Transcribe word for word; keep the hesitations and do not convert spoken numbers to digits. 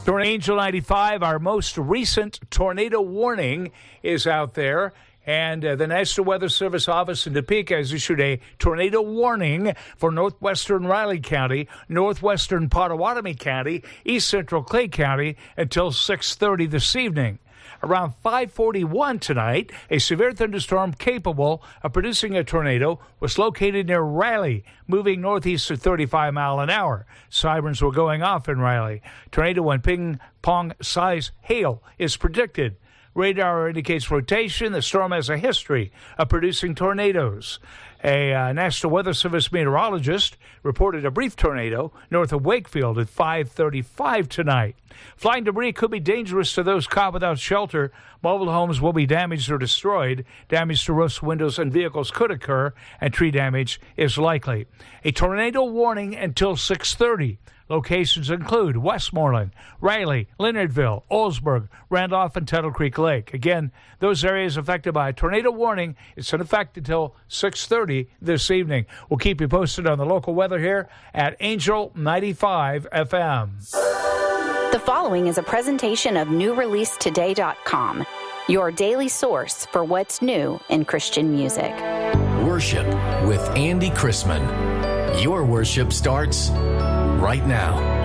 During Angel ninety-five, our most recent tornado warning is out there. And uh, the National Weather Service office in Topeka has issued a tornado warning for northwestern Riley County, northwestern Pottawatomie County, east central Clay County until six thirty this evening. Around five forty-one tonight, a severe thunderstorm capable of producing a tornado was located near Riley, moving northeast at thirty-five miles an hour. Sirens were going off in Riley. Tornado and ping-pong size hail is predicted. Radar indicates rotation. The storm has a history of producing tornadoes. A uh, National Weather Service meteorologist reported a brief tornado north of Wakefield at five thirty-five tonight. Flying debris could be dangerous to those caught without shelter. Mobile homes will be damaged or destroyed. Damage to roofs, windows, and vehicles could occur, and tree damage is likely. A tornado warning until six thirty. Locations include Westmoreland, Riley, Leonardville, Oldsburg, Randolph, and Tuttle Creek Lake. Again, those areas affected by a tornado warning. It's in effect until six thirty this evening. We'll keep you posted on the local weather here at Angel ninety-five F M. The following is a presentation of new release today dot com, your daily source for what's new in Christian music. Worship with Andy Chrisman. Your worship starts right now.